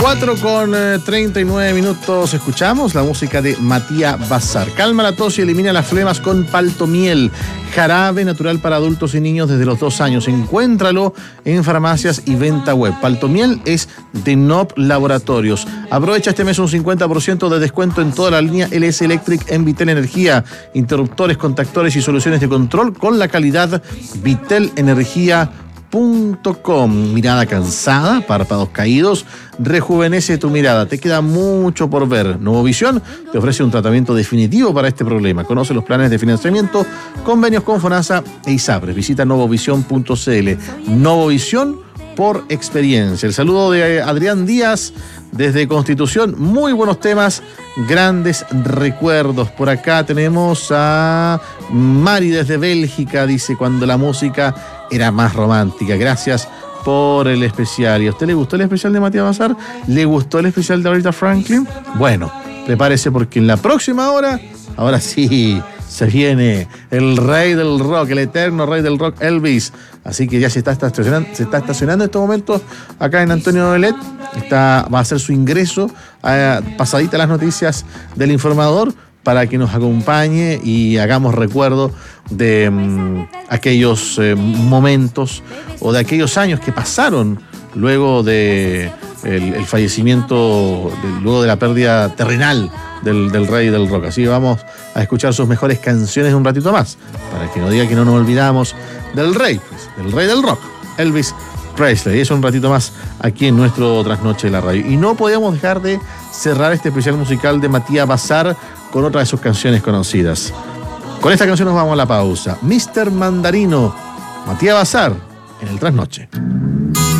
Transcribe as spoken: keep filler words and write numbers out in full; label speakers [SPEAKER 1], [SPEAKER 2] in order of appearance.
[SPEAKER 1] cuatro con treinta y nueve minutos, escuchamos la música de Matías Bazar. Calma la tos y elimina las flemas con Paltomiel, jarabe natural para adultos y niños desde los dos años. Encuéntralo en farmacias y venta web. Paltomiel es de N O P Laboratorios. Aprovecha este mes un cincuenta por ciento de descuento en toda la línea L S Electric en Vitel Energía. Interruptores, contactores y soluciones de control con la calidad Vitel Energía punto com. Mirada cansada, párpados caídos, rejuvenece tu mirada. Te queda mucho por ver. Novovisión te ofrece un tratamiento definitivo para este problema. Conoce los planes de financiamiento, convenios con FONASA e ISAPRES. Visita novovisión punto c l. Novovisión por experiencia. El saludo de Adrián Díaz desde Constitución. Muy buenos temas, grandes recuerdos. Por acá tenemos a Mari desde Bélgica. Dice, cuando la música era más romántica. Gracias por el especial. ¿Y a usted le gustó el especial de Matías Bazar? ¿Le gustó el especial de Aretha Franklin? Bueno, prepárese porque en la próxima hora, ahora sí, se viene el rey del rock, el eterno rey del rock, Elvis. Así que ya se está estacionando, se está estacionando en estos momentos acá en Antonio Belet. Está, va a hacer su ingreso a, pasadita las noticias del informador, para que nos acompañe y hagamos recuerdo de um, aquellos eh, momentos o de aquellos años que pasaron luego de el, el fallecimiento, de, luego de la pérdida terrenal del, del rey del rock. Así que vamos a escuchar sus mejores canciones un ratito más, para que no diga que no nos olvidamos del rey, pues, del rey del rock, Elvis Presley. Eso un ratito más aquí en nuestro Trasnoche de la Radio. Y no podíamos dejar de cerrar este especial musical de Matías Bazar con otra de sus canciones conocidas. Con esta canción nos vamos a la pausa. mister Mandarino, Matías Bazar, en el Trasnoche.